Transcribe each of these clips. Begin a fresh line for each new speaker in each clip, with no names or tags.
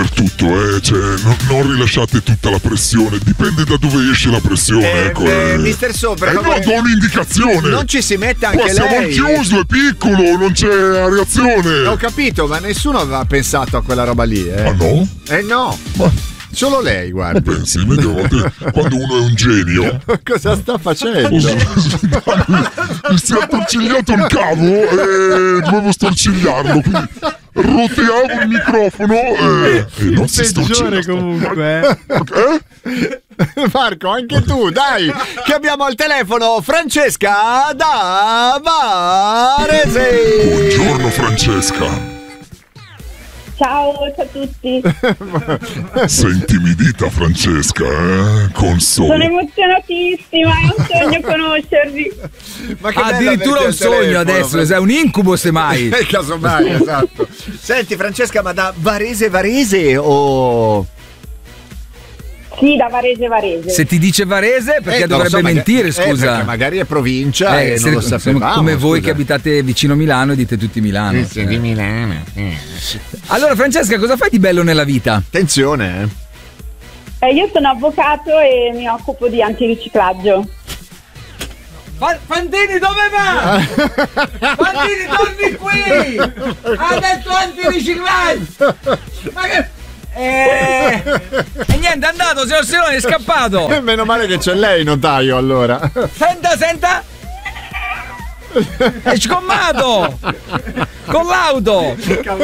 per tutto, cioè, non rilasciate tutta la pressione, dipende da dove esce la pressione, ecco.
Mister So, per
favore, no, do un'indicazione.
Non ci si mette anche
qua
lei.
Siamo al chiuso, è piccolo, non c'è reazione.
Ho capito, ma nessuno aveva pensato a quella roba lì,
Ah no?
No. Solo lei, guarda.
Pensi, vedi, quando uno è un genio.
Cosa sta facendo?
Mi si è attorcigliato il cavo e dovevo storcigliarlo, quindi roteavo il microfono e non si storciglia
comunque.
Marco, anche tu, dai, che abbiamo al telefono Francesca da Varese.
Buongiorno Francesca.
Ciao a tutti.
Sei intimidita Francesca, Con solo.
Sono emozionatissima, è un sogno conoscervi.
Ma che
addirittura un sogno adesso, è un incubo semmai.
Casomai, esatto. Senti Francesca, ma da Varese o...
Sì, da Varese.
Se ti dice Varese, perché dovrebbe mentire, scusa?
Perché magari è provincia e non lo sapevamo.
Come voi
scusa.
che abitate vicino Milano e dite tutti Milano.
Sì, di Milano.
Allora Francesca, cosa fai di bello nella vita?
Attenzione,
Io sono avvocato e mi occupo di antiriciclaggio.
Fantini, dove va? Fantini, torni qui! Ha detto antiriciclaggio! Ma che... E niente, è andato, signor Silone, è scappato.
Meno male che c'è lei, notaio, allora.
Senta. È scommato con l'auto.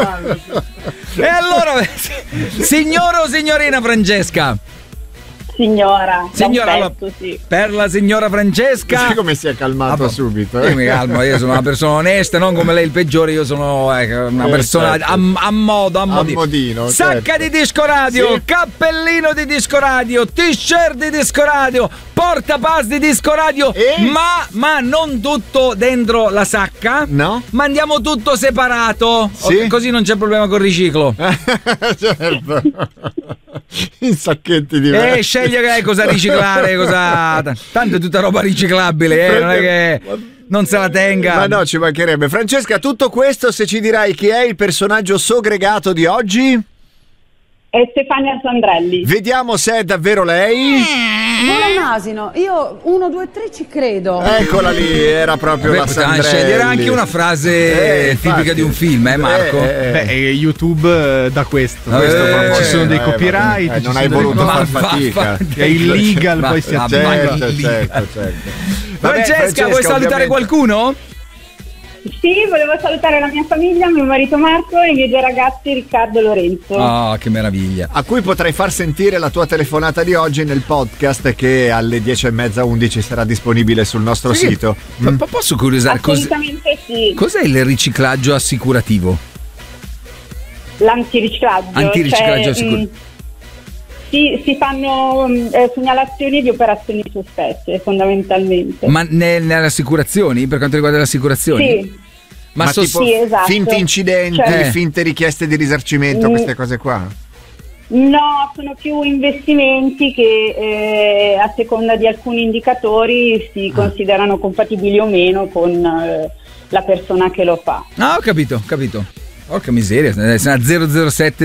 E allora, signora o signorina Francesca?
Signora,
allora,
sì.
Per la signora Francesca.
Sai come si è calmato subito?
Io mi calmo, io sono una persona onesta, non come lei il peggiore, io sono una persona a modino. Sacca di Disco Radio, cappellino di Disco Radio, t-shirt di Disco Radio, portapass di Disco Radio, ma non tutto dentro la sacca,
no?
Mandiamo tutto separato,
sì?
Così non c'è problema col riciclo.
Certo. In sacchetti diversi.
Sceglie cosa riciclare, tanto è tutta roba riciclabile, non è che non se la tenga.
Ma no, ci mancherebbe. Francesca, tutto questo se ci dirai chi è il personaggio sogregato di oggi?
È Stefania Sandrelli.
Vediamo se è davvero lei.
Non è un asino, io 1, 2, 3 ci credo.
Eccola lì, era proprio la Sandrelli.
Scegliere anche una frase tipica di un film, Marco?
YouTube da questo.
Ci
sono dei copyright.
Non hai voluto far fatica.
È illegal, poi si
certo.
Francesca, vuoi salutare qualcuno?
Sì, volevo salutare la mia famiglia, mio marito Marco e i miei due ragazzi Riccardo e Lorenzo.
Oh, che meraviglia.
A cui potrai far sentire la tua telefonata di oggi nel podcast che alle 10:30, 11 sarà disponibile sul nostro sito.
Posso curiosare?
Assolutamente sì.
Cos'è il riciclaggio assicurativo?
L'antiriciclaggio.
Antiriciclaggio assicurativo.
Si fanno segnalazioni di operazioni sospette fondamentalmente.
Ma nelle assicurazioni? Per quanto riguarda le assicurazioni?
Sì.
Ma tipo
sì, esatto.
Finti incidenti, finte richieste di risarcimento, queste cose qua?
No, sono più investimenti che a seconda di alcuni indicatori si considerano compatibili o meno con la persona che lo fa.
Ah, ho capito. Porca miseria, sei una 007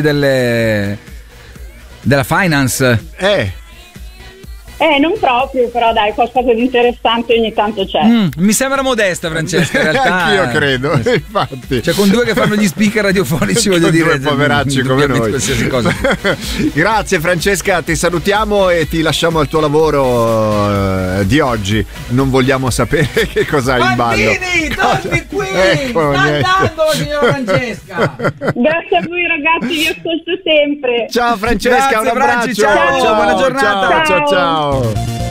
della finance.
Non proprio, però dai, qualcosa di interessante ogni tanto c'è.
Mi sembra modesta Francesca, in realtà.
Anch'io credo, infatti.
Cioè con due che fanno gli speaker radiofonici, voglio dire,
due poveracci come noi.
Qualsiasi cosa.
Grazie Francesca, ti salutiamo e ti lasciamo al tuo lavoro di oggi. Non vogliamo sapere che cosa hai in ballo.
Torni qui!
Ecco,
sta andando, signora Francesca!
Grazie a voi ragazzi, vi ascolto sempre.
Ciao Francesca,
grazie,
un abbraccio.
ciao, buona giornata.
Ciao.